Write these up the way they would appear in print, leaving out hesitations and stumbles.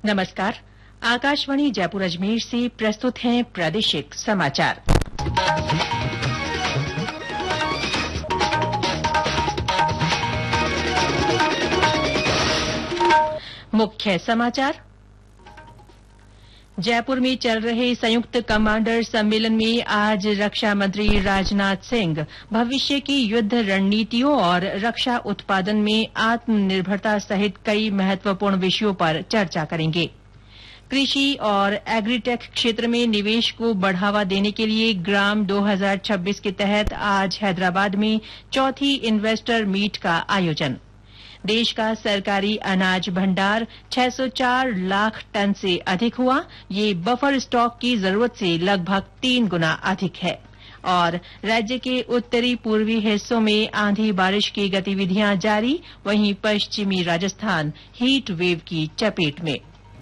नमस्कार। आकाशवाणी जयपुर अजमेर से प्रस्तुत हैं प्रादेशिक समाचार। मुख्य समाचार। जयपुर में चल रहे संयुक्त कमांडर सम्मेलन में आज रक्षा मंत्री राजनाथ सिंह भविष्य की युद्ध रणनीतियों और रक्षा उत्पादन में आत्मनिर्भरता सहित कई महत्वपूर्ण विषयों पर चर्चा करेंगे। कृषि और एग्रीटेक क्षेत्र में निवेश को बढ़ावा देने के लिए ग्राम 2026 के तहत आज हैदराबाद में चौथी इन्वेस्टर मीट का आयोजन। देश का सरकारी अनाज भंडार 604 लाख टन से अधिक हुआ। ये बफर स्टॉक की जरूरत से लगभग 3 गुना अधिक है। और राज्य के उत्तरी पूर्वी हिस्सों में आंधी बारिश की गतिविधियां जारी, वहीं पश्चिमी राजस्थान हीट वेव की चपेट में।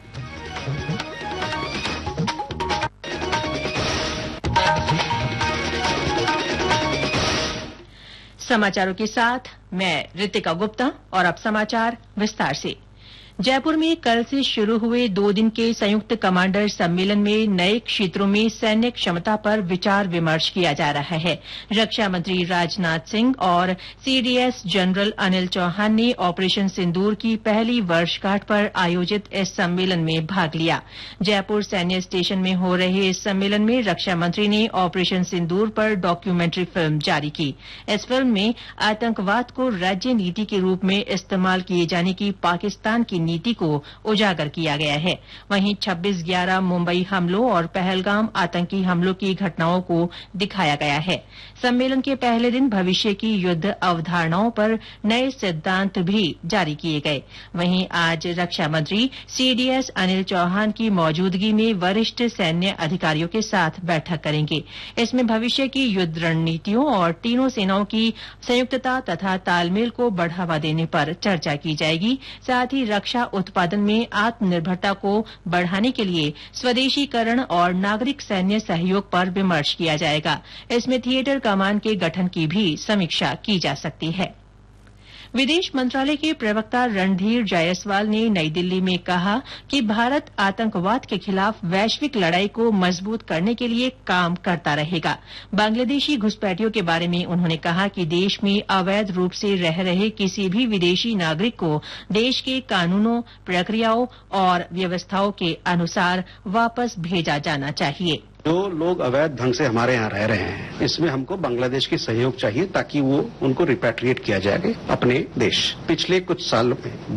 समाचारों के साथ मैं ऋतिका गुप्ता और अब समाचार विस्तार से। जयपुर में कल से शुरू हुए 2 दिन के संयुक्त कमांडर सम्मेलन में नए क्षेत्रों में सैन्य क्षमता पर विचार विमर्श किया जा रहा है। रक्षा मंत्री राजनाथ सिंह और सीडीएस जनरल अनिल चौहान ने ऑपरेशन सिंदूर की पहली वर्षगांठ पर आयोजित इस सम्मेलन में भाग लिया। जयपुर सैन्य स्टेशन में हो रहे इस सम्मेलन में रक्षा मंत्री ने ऑपरेशन सिंदूर पर डॉक्यूमेंट्री फिल्म जारी की। इस फिल्म में आतंकवाद को राज्य नीति के रूप में इस्तेमाल किए जाने की पाकिस्तान की नीति को उजागर किया गया है। वहीं 26/11 मुंबई हमलों और पहलगाम आतंकी हमलों की घटनाओं को दिखाया गया है। सम्मेलन के पहले दिन भविष्य की युद्ध अवधारणाओं पर नए सिद्धांत भी जारी किए गए। वहीं आज रक्षा मंत्री सीडीएस अनिल चौहान की मौजूदगी में वरिष्ठ सैन्य अधिकारियों के साथ बैठक करेंगे। इसमें भविष्य की युद्ध रणनीतियों और तीनों सेनाओं की संयुक्तता तथा तालमेल को बढ़ावा देने पर चर्चा की जाएगी। साथ ही रक्षा उत्पादन में आत्मनिर्भरता को बढ़ाने के लिए स्वदेशीकरण और नागरिक सैन्य सहयोग पर विमर्श किया जाएगा। इसमें थिएटर कमान के गठन की भी समीक्षा की जा सकती है। विदेश मंत्रालय के प्रवक्ता रणधीर जायसवाल ने नई दिल्ली में कहा कि भारत आतंकवाद के खिलाफ वैश्विक लड़ाई को मजबूत करने के लिए काम करता रहेगा। बांग्लादेशी घुसपैठियों के बारे में उन्होंने कहा कि देश में अवैध रूप से रह रहे किसी भी विदेशी नागरिक को देश के कानूनों, प्रक्रियाओं और व्यवस्थाओं के अनुसार वापस भेजा जाना चाहिए। जो लोग अवैध ढंग से हमारे यहाँ रह रहे हैं, इसमें हमको बांग्लादेश की सहयोग चाहिए ताकि वो उनको रिपैट्रिएट किया जाए अपने देश। पिछले कुछ सालों में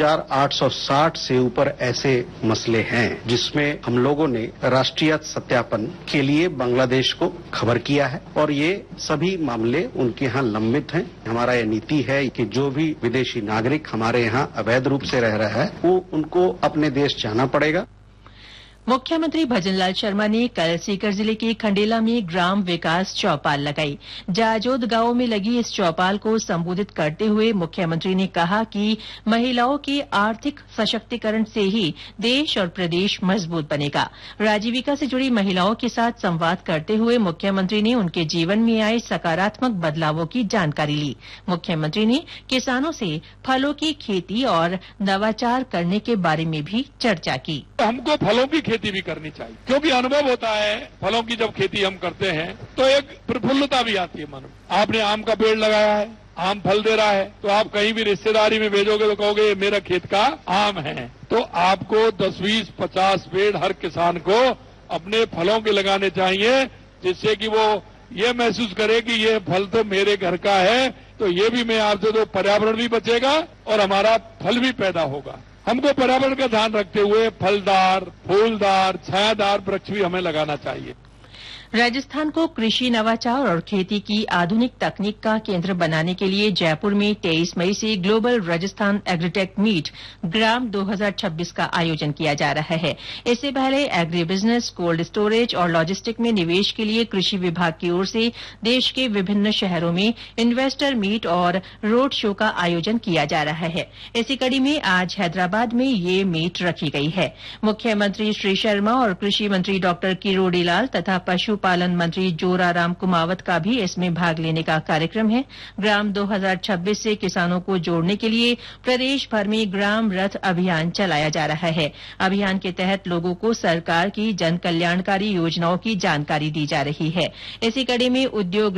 2860 से ऊपर ऐसे मसले हैं जिसमें हम लोगों ने राष्ट्रीय सत्यापन के लिए बांग्लादेश को खबर किया है और ये सभी मामले उनके यहाँ लंबित हैं। हमारा ये नीति है कि जो भी विदेशी नागरिक हमारे यहाँ अवैध रूप से रह रहा है वो उनको अपने देश जाना पड़ेगा। मुख्यमंत्री भजनलाल शर्मा ने कल सीकर जिले के खंडेला में ग्राम विकास चौपाल लगाई। जाजोद गांव में लगी इस चौपाल को संबोधित करते हुए मुख्यमंत्री ने कहा कि महिलाओं के आर्थिक सशक्तिकरण से ही देश और प्रदेश मजबूत बनेगा। राजीविका से जुड़ी महिलाओं के साथ संवाद करते हुए मुख्यमंत्री ने उनके जीवन में आए सकारात्मक बदलावों की जानकारी ली। मुख्यमंत्री ने किसानों से फलों की खेती और नवाचार करने के बारे में भी चर्चा की। हमको फलों की खेती भी करनी चाहिए, क्योंकि अनुभव होता है फलों की जब खेती हम करते हैं तो एक प्रफुल्लता भी आती है मन में। आपने आम का पेड़ लगाया है, आम फल दे रहा है, तो आप कहीं भी रिश्तेदारी में भेजोगे तो कहोगे ये मेरा खेत का आम है। तो आपको 10, 20, 50 पेड़ हर किसान को अपने फलों के लगाने चाहिए, जिससे कि वो ये महसूस करे कि ये फल तो मेरे घर का है, तो ये भी मैं आपसे तो पर्यावरण भी बचेगा और हमारा फल भी पैदा होगा। हमको पर्यावरण का ध्यान रखते हुए फलदार, फूलदार, छायादार वृक्ष भी हमें लगाना चाहिए। राजस्थान को कृषि नवाचार और खेती की आधुनिक तकनीक का केंद्र बनाने के लिए जयपुर में 23 मई से ग्लोबल राजस्थान एग्रीटेक मीट ग्राम 2026 का आयोजन किया जा रहा है। इससे पहले एग्री बिजनेस, कोल्ड स्टोरेज और लॉजिस्टिक में निवेश के लिए कृषि विभाग की ओर से देश के विभिन्न शहरों में इन्वेस्टर मीट और रोड शो का आयोजन किया जा रहा है। इसी कड़ी में आज हैदराबाद में ये मीट रखी गई है। मुख्यमंत्री श्री शर्मा और कृषि मंत्री डॉ किरोड़ीलाल तथा पशु पशुपालन मंत्री जोराराम कुमावत का भी इसमें भाग लेने का कार्यक्रम है। ग्राम 2026 से किसानों को जोड़ने के लिए प्रदेश भर में ग्राम रथ अभियान चलाया जा रहा है। अभियान के तहत लोगों को सरकार की जन कल्याणकारी योजनाओं की जानकारी दी जा रही है। इसी कड़ी में उद्योग